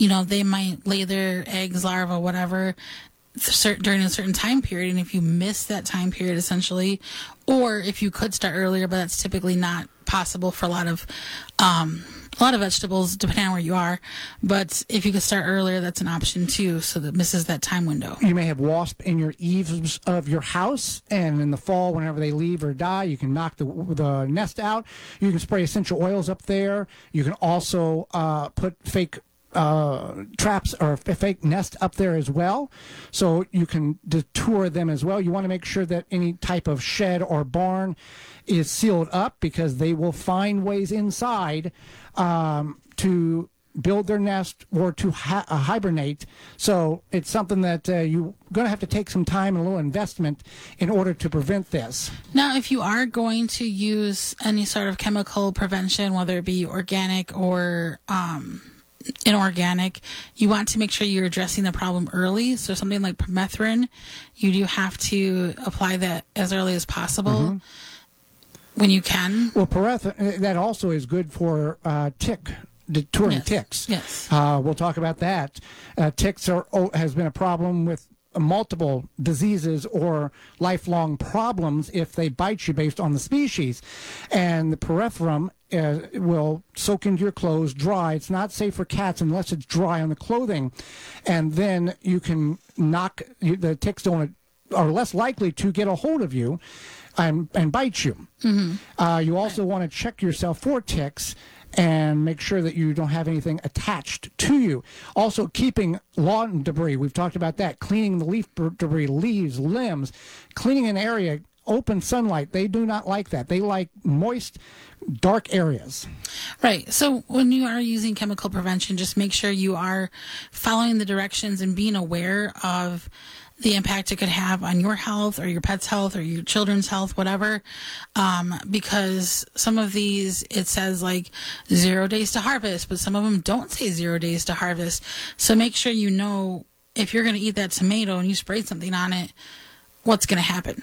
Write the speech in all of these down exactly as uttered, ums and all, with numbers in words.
you know, they might lay their eggs, larvae, whatever, cer- during a certain time period. And if you miss that time period, essentially, or if you could start earlier, but that's typically not possible for a lot of um, a lot of vegetables, depending on where you are. But if you could start earlier, that's an option too, so that misses that time window. You may have wasp in your eaves of your house, and in the fall, whenever they leave or die, you can knock the the nest out. You can spray essential oils up there. You can also uh, put fake uh, traps or a fake nest up there as well, so you can detour them as well. You want to make sure that any type of shed or barn is sealed up, because they will find ways inside um, to build their nest or to ha- uh, hibernate. So it's something that uh, you're going to have to take some time and a little investment in order to prevent this. Now, if you are going to use any sort of chemical prevention, whether it be organic or um, inorganic, you want to make sure you're addressing the problem early. So something like permethrin, you do have to apply that as early as possible. Mm-hmm. When you can. Well, permethrin, that also is good for uh, tick, detouring yes. ticks. Yes. Uh, we'll talk about that. Uh, ticks are oh, has been a problem with multiple diseases or lifelong problems if they bite you based on the species. And the permethrin uh, will soak into your clothes, dry. It's not safe for cats unless it's dry on the clothing. And then you can knock, you, the ticks don't are less likely to get a hold of you and, and bite you. Mm-hmm. Uh, you also right. want to check yourself for ticks and make sure that you don't have anything attached to you. Also, keeping lawn debris. We've talked about that. Cleaning the leaf debris, leaves, limbs. Cleaning an area, open sunlight. They do not like that. They like moist, dark areas. Right. So when you are using chemical prevention, just make sure you are following the directions and being aware of the impact it could have on your health or your pet's health or your children's health, whatever. Um, because some of these, it says like zero days to harvest, but some of them don't say zero days to harvest. So make sure you know if you're going to eat that tomato and you sprayed something on it, what's going to happen.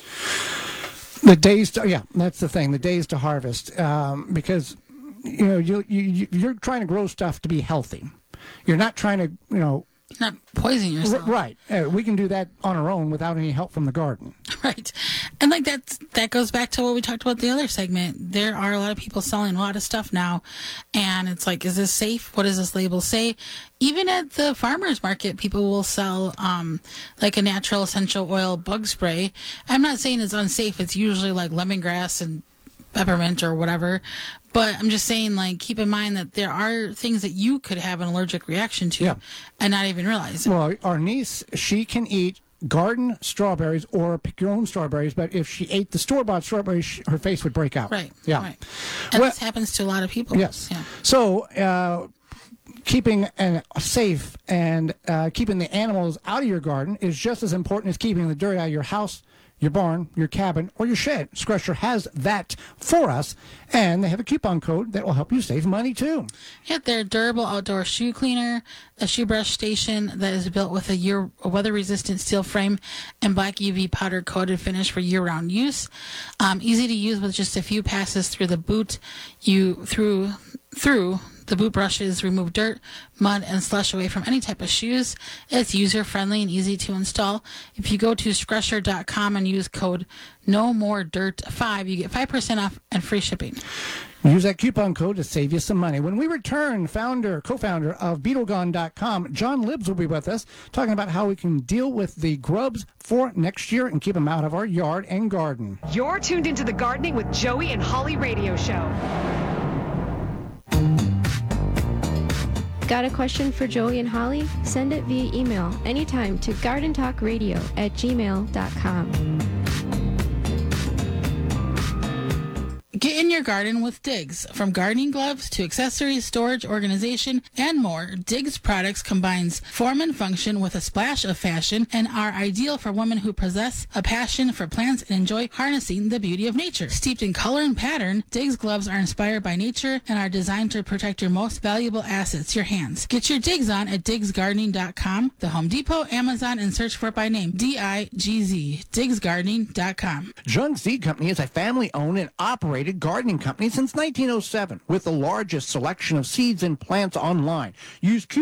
The days to, yeah, that's the thing, the days to harvest. Um, because, you know, you, you, you're trying to grow stuff to be healthy. You're not trying to, you know, not poison yourself. Right. Uh, we can do that on our own without any help from the garden. Right. And like that's, that goes back to what we talked about the other segment. There are a lot of people selling a lot of stuff now. And it's like, is this safe? What does this label say? Even at the farmer's market, people will sell um, like a natural essential oil bug spray. I'm not saying it's unsafe. It's usually like lemongrass and peppermint or whatever. But I'm just saying, like, keep in mind that there are things that you could have an allergic reaction to yeah. and not even realize it. Well, our niece, she can eat garden strawberries or pick your own strawberries, but if she ate the store-bought strawberries, she, her face would break out. Right. Yeah. Right. And well, this happens to a lot of people. Yes. Yeah. So, uh, keeping an, safe and uh, keeping the animals out of your garden is just as important as keeping the dirt out of your house, your barn, your cabin, or your shed. Scrusher has that for us, and they have a coupon code that will help you save money, too. Yeah, they're a durable outdoor shoe cleaner, a shoe brush station that is built with a, year, a weather-resistant steel frame and black U V powder-coated finish for year-round use. Um, easy to use with just a few passes through the boot. You through through. The boot brushes remove dirt, mud, and slush away from any type of shoes. It's user-friendly and easy to install. If you go to scrusher dot com and use code no more dirt five, you get five percent off and free shipping. Use that coupon code to save you some money. When we return, founder, co-founder of beetle gone dot com, John Libbs will be with us, talking about how we can deal with the grubs for next year and keep them out of our yard and garden. You're tuned into the Gardening with Joey and Holly radio show. Got a question for Joey and Holly? Send it via email anytime to garden talk radio at gmail dot com. Get in your garden with Diggs. From gardening gloves to accessories, storage, organization, and more, Diggs products combines form and function with a splash of fashion and are ideal for women who possess a passion for plants and enjoy harnessing the beauty of nature. Steeped in color and pattern, Diggs gloves are inspired by nature and are designed to protect your most valuable assets, your hands. Get your Diggs on at diggs gardening dot com, the Home Depot, Amazon, and search for it by name, D I G Z, diggs gardening dot com. Jung Seed Company is a family-owned and operated gardening company since nineteen oh seven with the largest selection of seeds and plants online. Use